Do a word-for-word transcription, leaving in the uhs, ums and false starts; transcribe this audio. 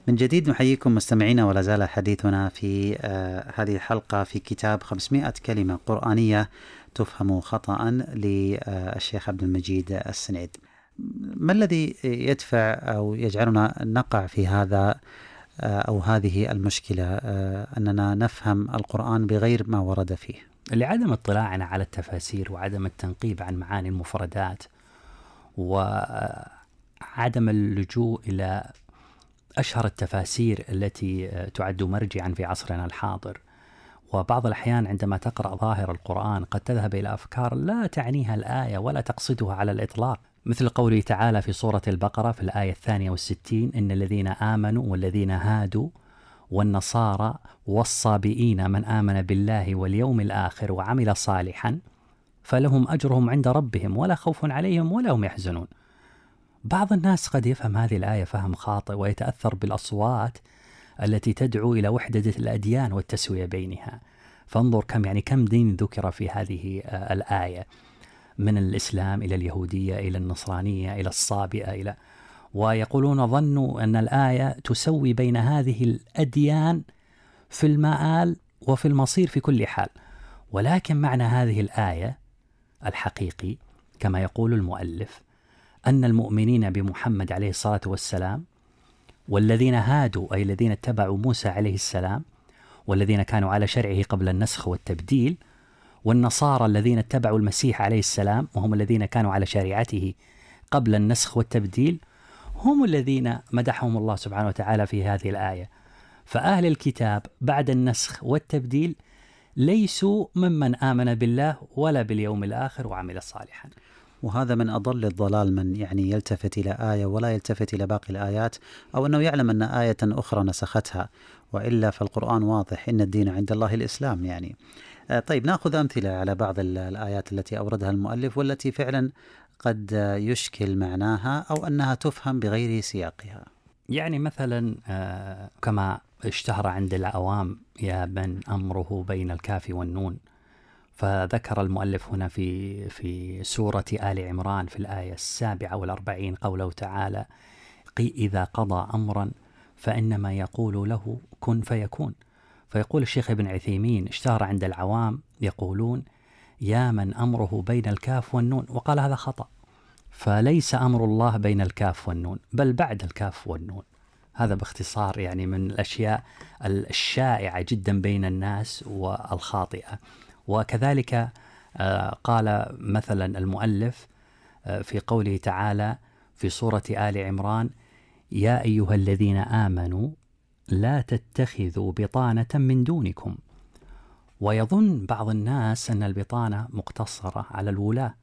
من جديد نحييكم مستمعينا، ولا زال حديثنا في آه هذه الحلقة في كتاب خمسمائة كلمة قرآنية تفهم خطأ للشيخ عبد المجيد السنيد. ما الذي يدفع أو يجعلنا نقع في هذا آه أو هذه المشكلة، آه أننا نفهم القرآن بغير ما ورد فيه؟ لعدم اطلاعنا على التفاسير وعدم التنقيب عن معاني المفردات وعدم اللجوء إلى أشهر التفاسير التي تعد مرجعا في عصرنا الحاضر. وبعض الأحيان عندما تقرأ ظاهر القرآن قد تذهب إلى أفكار لا تعنيها الآية ولا تقصدها على الإطلاق، مثل قوله تعالى في سورة البقرة في الآية الثانية والستين: إن الذين آمنوا والذين هادوا والنصارى والصابئين من آمن بالله واليوم الآخر وعمل صالحا فلهم أجرهم عند ربهم ولا خوف عليهم ولا هم يحزنون. بعض الناس قد يفهم هذه الآية فهم خاطئ ويتأثر بالأصوات التي تدعو إلى وحدة الأديان والتسوية بينها. فانظر كم يعني كم دين ذكر في هذه الآية، من الإسلام إلى اليهودية إلى النصرانية إلى الصابئة إلى، ويقولون ظنوا أن الآية تسوي بين هذه الأديان في المآل وفي المصير في كل حال. ولكن معنى هذه الآية الحقيقي كما يقول المؤلف أن المؤمنين بمحمد عليه الصلاة والسلام والذين هادوا أي الذين اتبعوا موسى عليه السلام والذين كانوا على شرعه قبل النسخ والتبديل، والنصارى الذين اتبعوا المسيح عليه السلام وهم الذين كانوا على شريعته قبل النسخ والتبديل، هم الذين مدحهم الله سبحانه وتعالى في هذه الآية. فأهل الكتاب بعد النسخ والتبديل ليسوا ممن آمن بالله ولا باليوم الآخر وعمل صالحا. وهذا من أضل الضلال، من يعني يلتفت إلى آية ولا يلتفت إلى باقي الآيات، أو أنه يعلم أن آية أخرى نسختها، وإلا فالقرآن واضح: إن الدين عند الله الإسلام. يعني طيب، نأخذ أمثلة على بعض الآيات التي أوردها المؤلف والتي فعلا قد يشكل معناها أو أنها تفهم بغير سياقها. يعني مثلا كما اشتهر عند العوام: يا من أمره بين الكاف والنون. فذكر المؤلف هنا في في سورة آل عمران في الآية السابعة والأربعين قوله تعالى: إذا قضى أمرا فإنما يقول له كن فيكون. فيقول الشيخ ابن عثيمين: اشتهر عند العوام يقولون يا من أمره بين الكاف والنون، وقال هذا خطأ، فليس أمر الله بين الكاف والنون بل بعد الكاف والنون. هذا باختصار يعني من الأشياء الشائعة جدا بين الناس والخاطئة. وكذلك قال مثلا المؤلف في قوله تعالى في سورة آل عمران: يا أيها الذين آمنوا لا تتخذوا بطانة من دونكم. ويظن بعض الناس أن البطانة مقتصرة على الولاة،